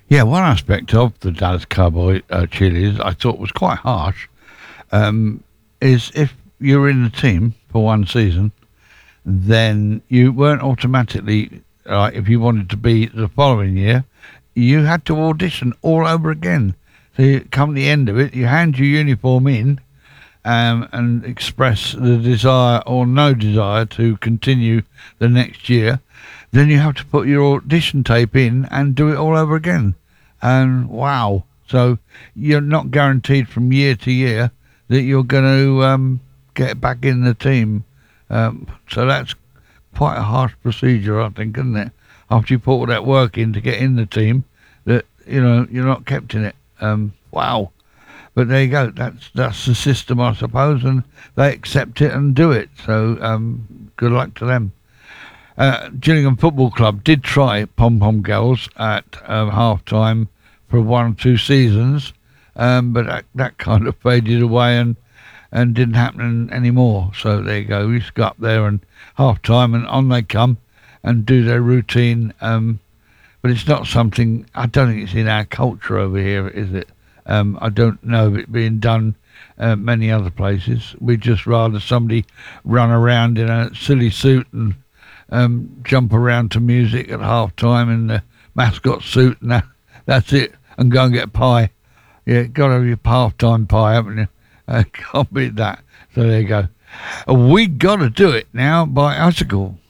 Yeah, one aspect of the Dallas Cowboy cheerleaders I thought was quite harsh is if you were in the team for one season, then you weren't automatically, if you wanted to be the following year, you had to audition all over again. So you come the end of it, you hand your uniform in and express the desire or no desire to continue the next year. Then you have to put your audition tape in and do it all over again. And wow. So you're not guaranteed from year to year that you're going to get back in the team. So that's quite a harsh procedure, I think, isn't it? After you put all that work in to get in the team, that you're not kept in it. Wow. But there you go. That's the system, I suppose, and they accept it and do it. So good luck to them. Gillingham Football Club did try Pom Pom Girls at half time for 1 or 2 seasons, but that kind of faded away and didn't happen anymore. So there you go. We just go up there and half time and on they come and do their routine. But it's not something, I don't think it's in our culture over here, is it? I don't know of it being done many other places. We'd just rather somebody run around in a silly suit and jump around to music at half time in the mascot suit and that's it, and go and get pie. Yeah, got to have your half time pie, haven't you? Can't beat that. So there you go. We got to do it now by Icicle.